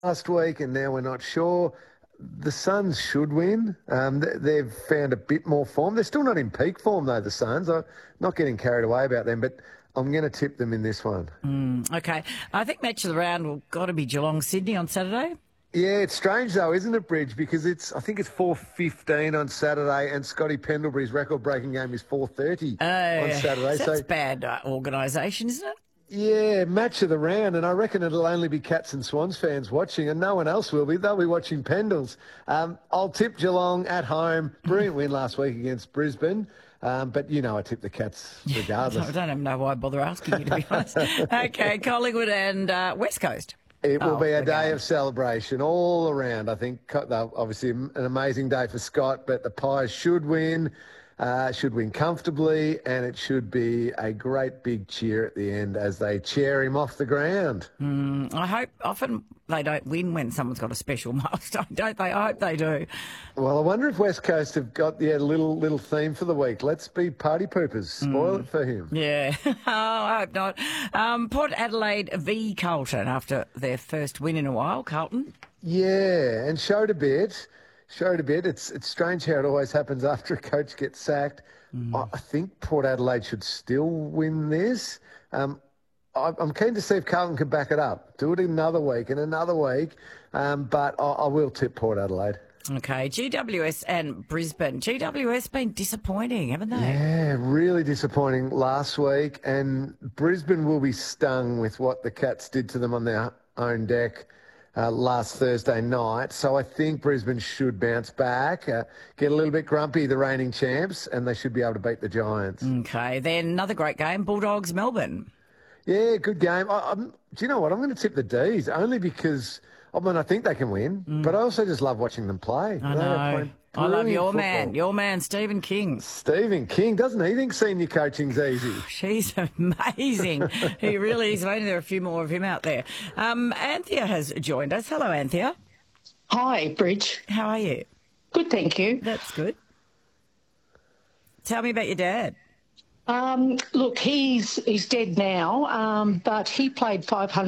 last week, and now we're not sure. The Suns should win. They've found a bit more form. They're still not in peak form, though, the Suns. I'm not getting carried away about them, but I'm going to tip them in this one. Okay. I think match of the round will got to be Geelong-Sydney on Saturday. Yeah, it's strange, though, isn't it, Bridge? Because I think it's 4:15 on Saturday, and Scotty Pendlebury's record-breaking game is 4:30 on Saturday. That's bad organisation, isn't it? Yeah, match of the round, and I reckon it'll only be Cats and Swans fans watching, and no one else will be. They'll be watching Pendles. I'll tip Geelong at home. Brilliant win last week against Brisbane. But, I tip the Cats regardless. I don't even know why I bother asking you, to be honest. Okay, Collingwood and West Coast. It will be a day of celebration all around. I think obviously an amazing day for Scott, but the Pies should win comfortably, and it should be a great big cheer at the end as they cheer him off the ground. I hope often they don't win when someone's got a special milestone, don't they? I hope they do. Well, I wonder if West Coast have got a little theme for the week. Let's be party poopers. Spoil it for him. Yeah, I hope not. Port Adelaide v Carlton after their first win in a while. Carlton? Yeah, and showed a bit. It's strange how it always happens after a coach gets sacked. I think Port Adelaide should still win this. I'm keen to see if Carlton can back it up. Do it another week but I will tip Port Adelaide. Okay, GWS and Brisbane. GWS been disappointing, haven't they? Yeah, really disappointing last week, and Brisbane will be stung with what the Cats did to them on their own deck last Thursday night. So I think Brisbane should bounce back, get a little bit grumpy, the reigning champs, and they should be able to beat the Giants. Okay, then another great game, Bulldogs, Melbourne. Yeah, good game. Do you know what? I'm going to tip the D's, only because, I think they can win, but I also just love watching them play. I know. I love your man, Stephen King. Stephen King, doesn't he think senior coaching's easy? He's amazing. He really is. Only there are a few more of him out there. Anthea has joined us. Hello, Anthea. Hi, Bridge. How are you? Good, thank you. That's good. Tell me about your dad. Look, he's dead now, but he played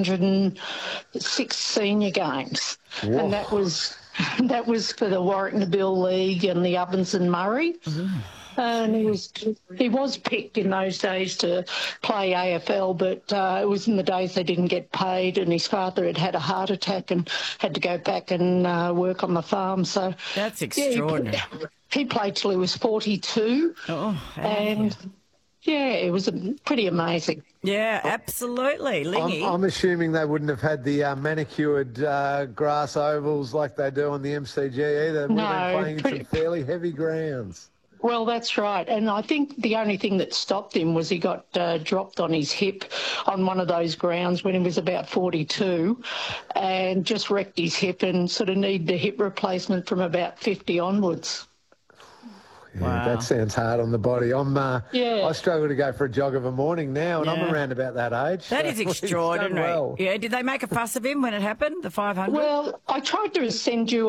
506 senior games, Whoa. and that was for the Warwick Nabil League and the Ovens and Murray. And he was picked in those days to play AFL, but it was in the days they didn't get paid, and his father had a heart attack and had to go back and work on the farm. So that's extraordinary. Yeah, he played till he was 42, and yeah, it was pretty amazing. Yeah, absolutely. Lingy. I'm assuming they wouldn't have had the manicured grass ovals like they do on the MCG either. They would have been playing in some fairly heavy grounds. Well, that's right. And I think the only thing that stopped him was he got dropped on his hip on one of those grounds when he was about 42 and just wrecked his hip and sort of needed a hip replacement from about 50 onwards. Yeah, wow. That sounds hard on the body. I struggle to go for a jog of a morning now, and I'm around about that age. That is extraordinary. Well. Yeah, did they make a fuss of him when it happened, the 500? Well, I tried to send you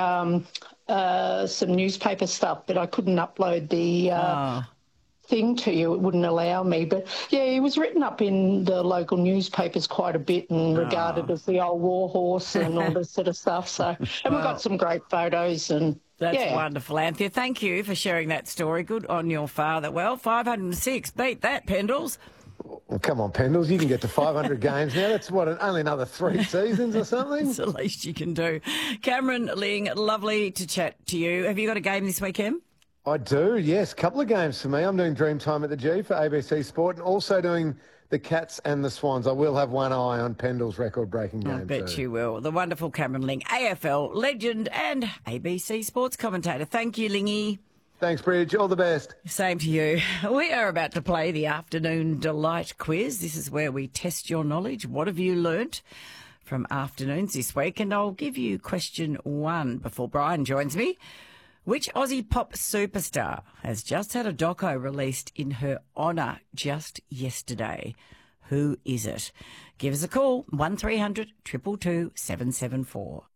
some newspaper stuff, but I couldn't upload the thing to you. It wouldn't allow me. But, yeah, he was written up in the local newspapers quite a bit and regarded as the old war horse and all this sort of stuff. So, and we've got some great photos and... That's wonderful, Anthea. Thank you for sharing that story. Good on your father. Well, 506. Beat that, Pendles. Well, come on, Pendles. You can get to 500 games now. That's, only another 3 seasons or something? It's the least you can do. Cameron Ling, lovely to chat to you. Have you got a game this weekend? I do, yes. A couple of games for me. I'm doing Dreamtime at the G for ABC Sport and also doing the Cats and the Swans. I will have one eye on Pendle's record-breaking game. I bet you will. The wonderful Cameron Ling, AFL legend and ABC Sports commentator. Thank you, Lingy. Thanks, Bridge. All the best. Same to you. We are about to play the Afternoon Delight quiz. This is where we test your knowledge. What have you learnt from afternoons this week? And I'll give you question 1 before Brian joins me. Which Aussie pop superstar has just had a doco released in her honour just yesterday? Who is it? Give us a call, 1300 222 774.